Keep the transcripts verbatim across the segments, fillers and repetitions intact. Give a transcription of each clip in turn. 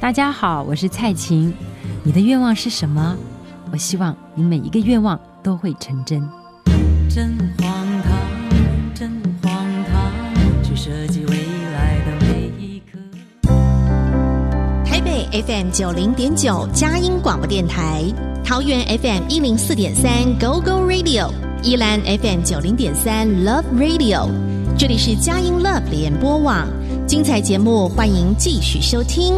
大家好，我是蔡琴。你的愿望是什么？我希望你每一个愿望都会成真。真荒唐，真荒唐，去设计未来的每一刻。 台北 F M 九零点九佳音广播电台，桃园 F M 一零四点三 Go Go Radio， 宜兰 F M 九零点三 Love Radio。这里是佳音 Love 联播网，精彩节目欢迎继续收听。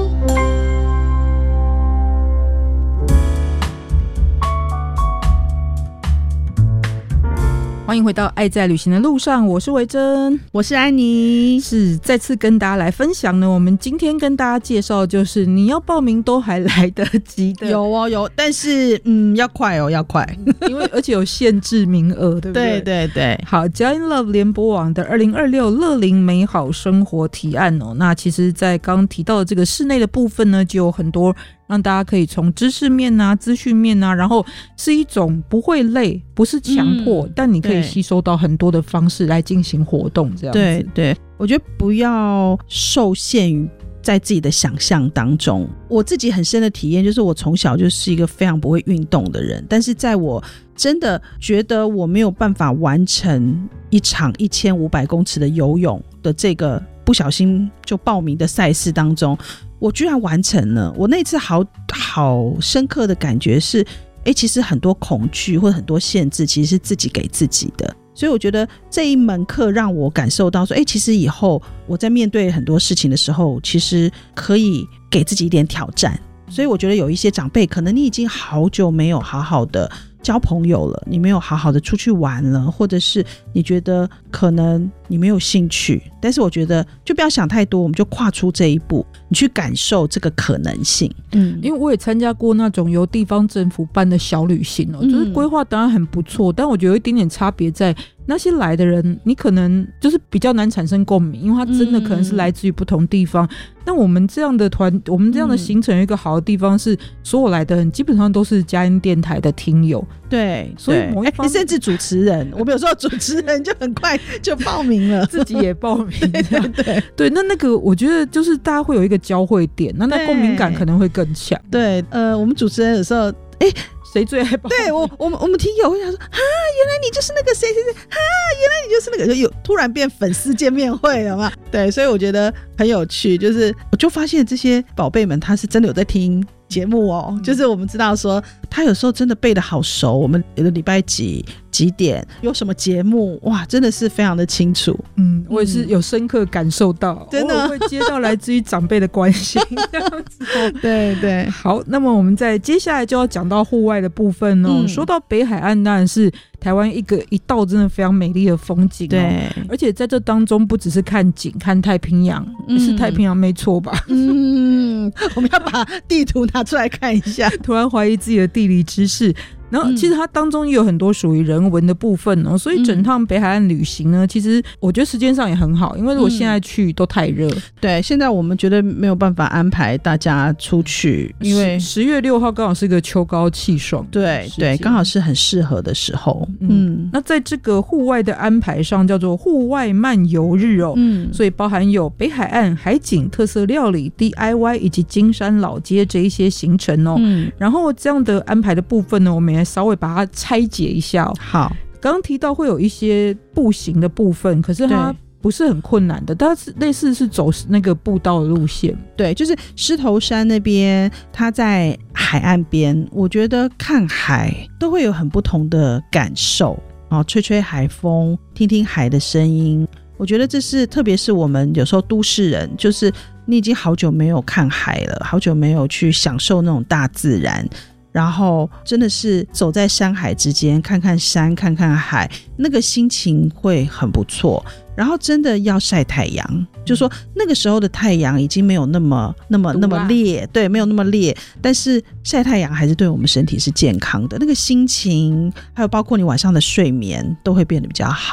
欢迎回到爱在旅行的路上，我是维珍， 我是安妮。 是再次跟大家来分享呢，我们今天跟大家介绍就是你要报名都还来得及的。 有哦有，但是嗯要快哦要快， 因为而且有限制名额，对不对？ 对对对。 好，佳音 Love 联播网的二零二六乐龄美好生活提案哦，那其实在刚刚提到的这个室内的部分呢，就有很多让大家可以从知识面啊、资讯面啊，然后是一种不会累，不是强迫、嗯，但你可以吸收到很多的方式来进行活动，这样子。 对对，我觉得不要受限于在自己的想象当中。我自己很深的体验就是，我从小就是一个非常不会运动的人，但是在我真的觉得我没有办法完成一场一千五百公尺的游泳的这个不小心就报名的赛事当中，我居然完成了。我那次好好深刻的感觉是，诶，其实很多恐惧或者很多限制其实是自己给自己的。所以我觉得这一门课让我感受到说，诶，其实以后我在面对很多事情的时候，其实可以给自己一点挑战。所以我觉得有一些长辈，可能你已经好久没有好好的交朋友了，你没有好好的出去玩了，或者是你觉得可能你没有兴趣，但是我觉得就不要想太多，我们就跨出这一步，你去感受这个可能性。 嗯，因为我也参加过那种由地方政府办的小旅行哦，就是规划当然很不错、嗯，但我觉得有一点点差别在那些来的人，你可能就是比较难产生共鸣，因为他真的可能是来自于不同地方。那、嗯、我们这样的团，我们这样的行程有一个好的地方是，所有来的人基本上都是佳音电台的听友。 对， 所以某一方面、 欸、甚至主持人，我们有时候主持人就很快就报名了， 自己也报名。 对对对对，那那个我觉得就是大家会有一个交汇点，那那共鸣感可能会更强。 对，呃，我们主持人有时候，哎、欸。 谁最爱报名？ 对，我我们我们听友会想说，啊，原来你就是那个谁谁谁，啊，原来你就是那个，就有突然变粉丝见面会了嘛？对，所以我觉得很有趣，就是我就发现这些宝贝们他是真的有在听节目哦、嗯，就是我们知道说他有时候真的背得好熟，我们有的礼拜几几点有什么节目，哇，真的是非常的清楚。 嗯，我也是有深刻感受到，嗯、真的会接到来自于长辈的关心这样子。 对对， 好，那么我们在接下来就要讲到户外的部分哦。嗯、说到北海岸，当然是台湾一个一道真的非常美丽的风景、哦， 对， 而且在这当中不只是看景，看太平洋，嗯、是太平洋没错吧？ 嗯，我们要把地图拿出来看一下， 突然怀疑自己的地理知识。然后其实它当中也有很多属于人文的部分哦，所以整趟北海岸旅行呢，其实我觉得时间上也很好，因为如果现在去都太热、嗯。 对，现在我们觉得没有办法安排大家出去，因为十月六号刚好是个秋高气爽， 对对，刚好是很适合的时候。嗯， 嗯那在这个户外的安排上叫做户外漫游日哦，嗯，所以包含有北海岸海景、特色料理、D I Y 以及金山老街这一些行程哦。嗯，然后这样的安排的部分呢，我们稍微把它拆解一下、哦、 好， 刚刚提到会有一些步行的部分，可是它不是很困难的，它是类似是走那个步道的路线。 对，就是狮头山那边，它在海岸边，我觉得看海都会有很不同的感受、哦、吹吹海风，听听海的声音，我觉得这是特别是我们有时候都市人，就是你已经好久没有看海了，好久没有去享受那种大自然，然后真的是走在山海之间，看看山看看海，那个心情会很不错。然后真的要晒太阳，就说那个时候的太阳已经没有那么那么那么烈，对，没有那么烈，但是晒太阳还是对我们身体是健康的，那个心情还有包括你晚上的睡眠都会变得比较好。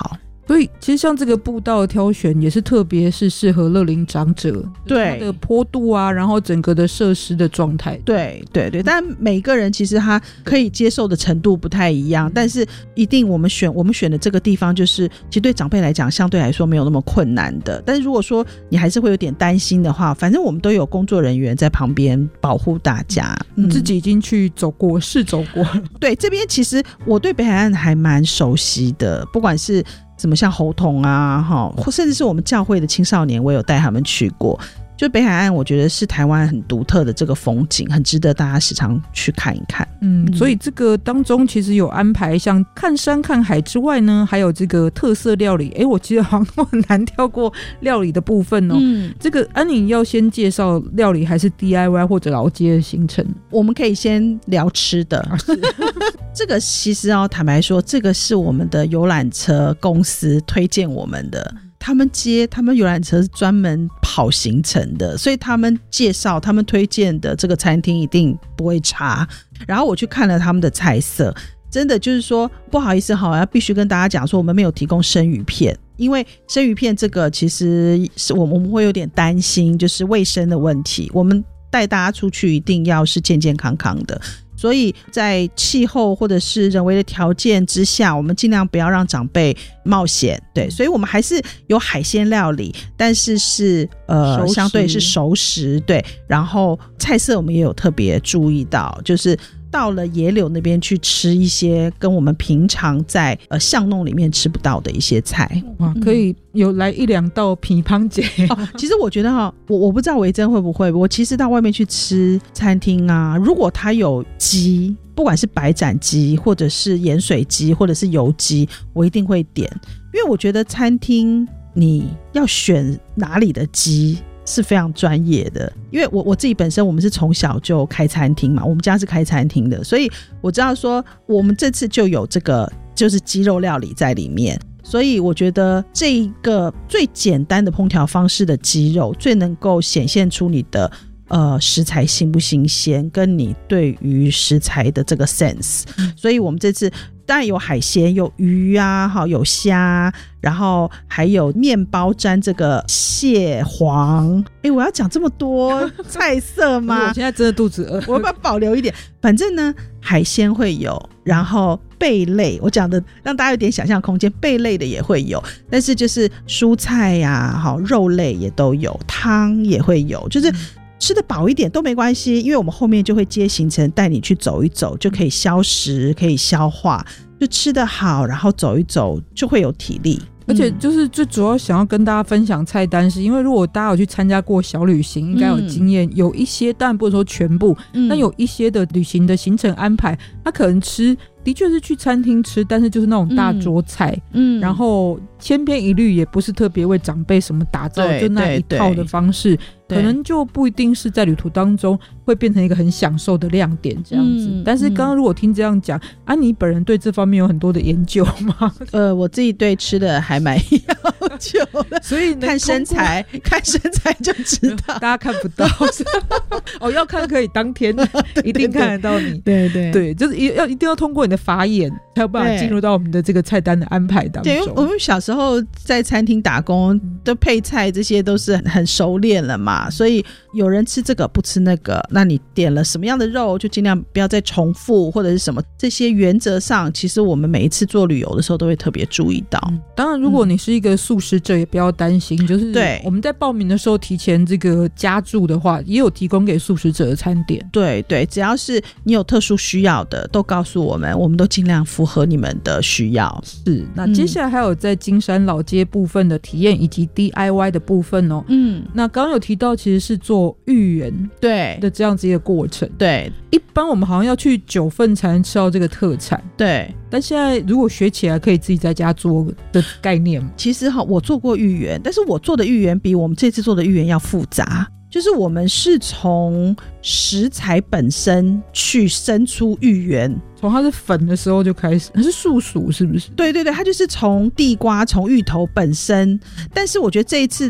所以其实像这个步道的挑选也是特别是适合乐龄长者， 对它的坡度啊，然后整个的设施的状态， 对对对，但每个人其实他可以接受的程度不太一样，但是一定我们选我们选的这个地方就是其实对长辈来讲相对来说没有那么困难的，但是如果说你还是会有点担心的话，反正我们都有工作人员在旁边保护大家、嗯、 自己已经去走过试走过对，这边其实我对北海岸还蛮熟悉的，不管是什么像猴童啊或甚至是我们教会的青少年我有带他们去过，就北海岸我觉得是台湾很独特的这个风景，很值得大家时常去看一看。 嗯，所以这个当中其实有安排像看山看海之外呢，还有这个特色料理，诶我记得好像很难跳过料理的部分哦。嗯，这个安妮要先介绍料理还是 D I Y 或者老街的行程？ 我们可以先聊吃的、啊、这个其实哦，坦白说这个是我们的游览车公司推荐我们的，他们接他们游览车是专门跑行程的，所以他们介绍他们推荐的这个餐厅一定不会差。然后我去看了他们的菜色，真的就是说不好意思好要必须跟大家讲说我们没有提供生鱼片，因为生鱼片这个其实是我们会有点担心就是卫生的问题，我们带大家出去一定要是健健康康的，所以在气候或者是人为的条件之下，我们尽量不要让长辈冒险。对，所以我们还是有海鲜料理，但是是呃相对是熟食。对，然后菜色我们也有特别注意到，就是到了野柳那边去吃一些跟我们平常在呃巷弄里面吃不到的一些菜。 哇，可以有来一两道皮汤节、 哦、其实我觉得哈，我我不知道维珍会不会，我其实到外面去吃餐厅啊，如果它有鸡，不管是白斩鸡或者是盐水鸡或者是油鸡，我一定会点，因为我觉得餐厅你要选哪里的鸡是非常专业的，因为我我自己本身我们是从小就开餐厅嘛，我们家是开餐厅的，所以我知道说我们这次就有这个就是鸡肉料理在里面，所以我觉得这一个最简单的烹调方式的鸡肉最能够显现出你的呃食材新不新鲜跟你对于食材的这个 sense、嗯、所以我们这次当然有海鲜，有鱼啊，有虾，然后还有面包沾这个蟹黄。哎，我要讲这么多菜色吗？ 我现在真的肚子饿， 我要不要保留一点？反正呢，海鲜会有，然后贝类，我讲的让大家有点想象空间，贝类的也会有，但是就是蔬菜呀、啊，肉类也都有，汤也会有，就是。嗯吃得饱一点都没关系，因为我们后面就会接行程带你去走一走，就可以消食可以消化，就吃得好然后走一走就会有体力。 而且就是最主要想要跟大家分享菜单，是因为如果大家有去参加过小旅行应该有经验、嗯、有一些当然不能说全部、嗯、但有一些的旅行的行程安排他可能吃的确是去餐厅吃，但是就是那种大桌菜，嗯，然后千篇一律也不是特别为长辈什么打造，就那一套的方式，可能就不一定是在旅途当中会变成一个很享受的亮点这样子、嗯、但是刚刚如果听这样讲、嗯、啊你本人对这方面有很多的研究吗？ 呃，我自己对吃的还蛮要求的， 所以看身材看身材就知道， 大家看不到哦，要看可以当天一定看得到你， 对对 对, 对，就是要一定要通过你的法眼才有办法进入到我们的这个菜单的安排当中。 对，我们小时候在餐厅打工的配菜这些都是 很, 很熟练了嘛，所以有人吃这个不吃那个，那你点了什么样的肉就尽量不要再重复或者是什么，这些原则上其实我们每一次做旅游的时候都会特别注意到、嗯、 当然如果你是一个素食者也不要担心、嗯、就是对我们在报名的时候提前这个加注的话也有提供给素食者的餐点， 对对，只要是你有特殊需要的都告诉我们，我们都尽量符合你们的需要。 是，那接下来还有在金山老街部分的体验以及 D I Y 的部分哦。嗯，那刚刚有提到其实是做芋圆对的这样子一个过程， 对， 一般我们好像要去九份才能吃到这个特产， 对， 但现在如果学起来可以自己在家做的概念吗？ 其实我做过芋圆，但是我做的芋圆比我们这次做的芋圆要复杂，就是我们是从食材本身去生出芋圆， 从它是粉的时候就开始，它是素薯是不是？ 对对对，它就是从地瓜从芋头本身，但是我觉得这一次的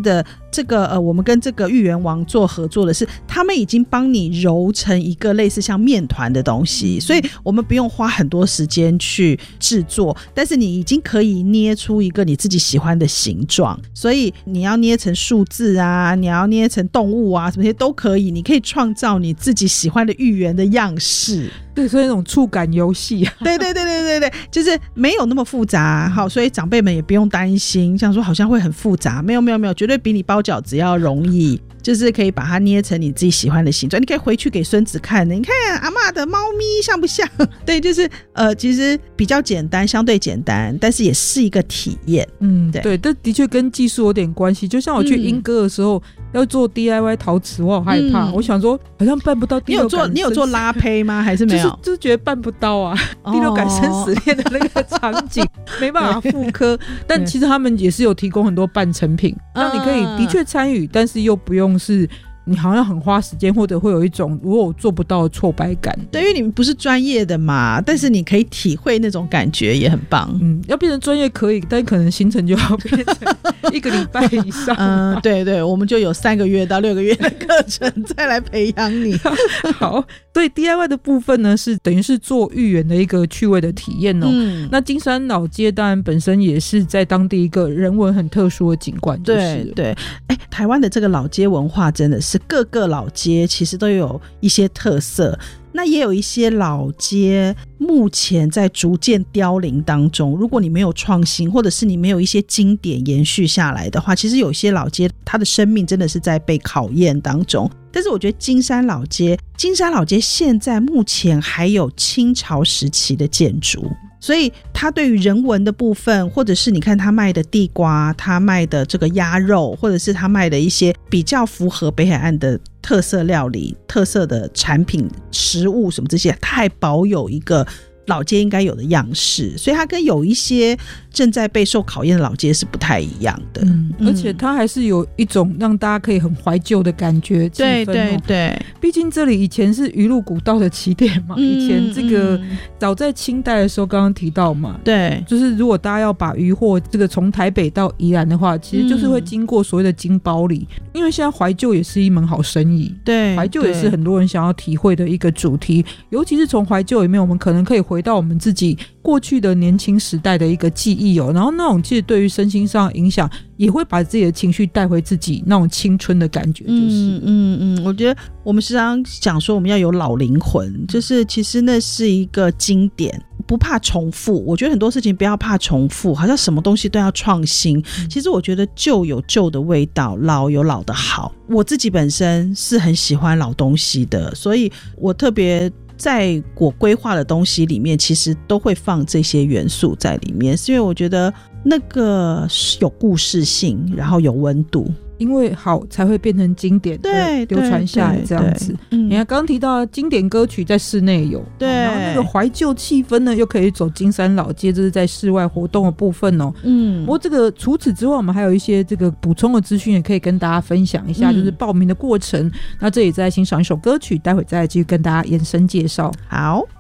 这个呃，我们跟这个芋圆王做合作的是，他们已经帮你揉成一个类似像面团的东西，所以我们不用花很多时间去制作，但是你已经可以捏出一个你自己喜欢的形状，所以你要捏成数字啊，你要捏成动物啊，什么些都可以，你可以创造你自己喜欢的芋圆的样式。 对，所以那种触感游戏啊， 对对对对对对，就是没有那么复杂。好，所以长辈们也不用担心，像说好像会很复杂，没有没有没有，绝对比你包饺子要容易。就是可以把它捏成你自己喜欢的形状，你可以回去给孙子看的，你看阿嬷的猫咪像不像？对，就是呃，其实比较简单，相对简单，但是也是一个体验。 嗯，对对，这的确跟技术有点关系。就像我去英歌的时候、嗯、要做 D I Y 陶瓷，我好害怕、嗯、我想说好像办不到第六感。你有做你有做拉胚吗？还是没有？ 就是就是觉得办不到啊，哦、第六感生死恋的那个场景没办法复刻。但其实他们也是有提供很多半成品，让你可以的确参与，但是又不用是你好像很花时间，或者会有一种如果我做不到的挫败感。 对，因为你们不是专业的嘛，但是你可以体会那种感觉，也很棒。 嗯，要变成专业可以，但可能行程就要变成一个礼拜以上。 嗯，对对，我们就有三个月到六个月的课程再来培养你。 好，所以 D I Y 的部分呢，是等于是做芋圆的一个趣味的体验哦。嗯，那金山老街当然本身也是在当地一个人文很特殊的景观、就是。 对对，哎，台湾的这个老街文化真的是各个老街其实都有一些特色，那也有一些老街目前在逐渐凋零当中，如果你没有创新，或者是你没有一些经典延续下来的话，其实有些老街它的生命真的是在被考验当中。但是我觉得金山老街金山老街现在目前还有清朝时期的建筑，所以它对于人文的部分，或者是你看他卖的地瓜，他卖的这个鸭肉，或者是他卖的一些比较符合北海岸的特色料理、特色的产品、食物什么这些，它还保有一个老街应该有的样式，所以它跟有一些正在备受考验的老街是不太一样的。 嗯，而且它还是有一种让大家可以很怀旧的感觉气氛、哦、对对对，毕竟这里以前是鱼路古道的起点嘛、嗯、以前这个、嗯、早在清代的时候刚刚提到嘛， 对， 就是如果大家要把鱼货这个从台北到宜兰的话，其实就是会经过所谓的金包里、嗯、因为现在怀旧也是一门好生意， 对， 怀旧也是很多人想要体会的一个主题，尤其是从怀旧里面我们可能可以回到我们自己过去的年轻时代的一个记忆哦，然后那种其实对于身心上影响也会把自己的情绪带回自己那种青春的感觉，就是嗯嗯嗯，我觉得我们时常讲说我们要有老灵魂，就是其实那是一个经典，不怕重复，我觉得很多事情不要怕重复，好像什么东西都要创新、嗯、其实我觉得旧有旧的味道，老有老的好，我自己本身是很喜欢老东西的，所以我特别在我规划的东西里面其实都会放这些元素在里面，是因为我觉得那个有故事性，然后有温度， 因为好才会变成经典，对，流传下来这样子。你看刚刚提到经典歌曲在室内有， 对、哦， 然后那个怀旧气氛呢，又可以走金山老街，这是在室外活动的部分哦。嗯，不过这个除此之外，我们还有一些这个补充的资讯，也可以跟大家分享一下，嗯、就是报名的过程。那这里再欣赏一首歌曲，待会再继续跟大家延伸介绍。 好。